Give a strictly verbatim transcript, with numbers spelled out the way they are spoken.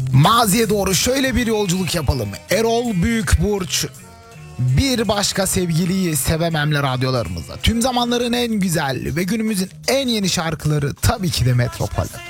Maziye doğru şöyle bir yolculuk yapalım. Erol Büyükburç, Bir Başka Sevgiliyi Sevemem'le radyolarımızda. Tüm zamanların en güzel ve günümüzün en yeni şarkıları tabii ki de Metropol'de.